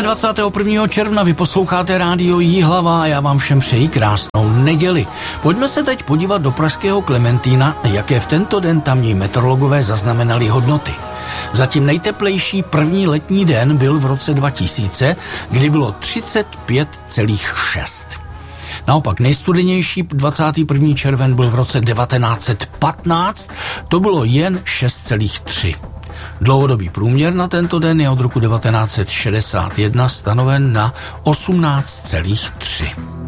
21. června vy posloucháte rádio Jihlava a já vám všem přeji krásnou neděli. Pojďme se teď podívat do pražského Klementína, jaké v tento den tamní meteorologové zaznamenali hodnoty. Zatím nejteplejší první letní den byl v roce 2000, kdy bylo 35,6. Naopak nejstudenější 21. červen byl v roce 1915, to bylo jen 6,3. Dlouhodobý průměr na tento den je od roku 1961 stanoven na 18,3.